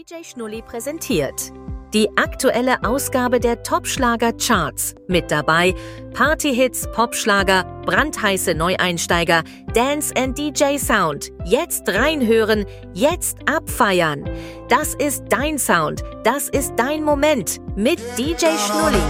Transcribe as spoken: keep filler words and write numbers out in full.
D J Schnulli präsentiert die aktuelle Ausgabe der Top-Schlager-Charts. Mit dabei Partyhits, Popschlager, brandheiße Neueinsteiger, Dance and D J Sound. Jetzt reinhören, jetzt abfeiern. Das ist dein Sound, das ist dein Moment mit D J Schnulli.